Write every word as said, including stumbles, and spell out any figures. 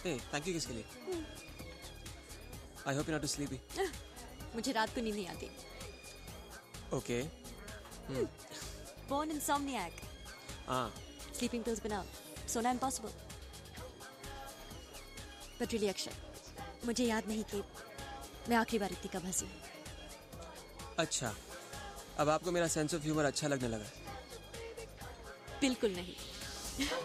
A, thank you किसके लिए? I hope you not to sleepy. मुझे रात को नींद नहीं आती. ओके. Born insomniac. हाँ. Sleeping pills बिना सोना impossible. But really अक्षय, मुझे याद नहीं कि मैं आखिरी बार इतनी कब हंसी. अच्छा, अब आपको मेरा सेंस ऑफ ह्यूमर अच्छा लगने लगा? बिल्कुल नहीं.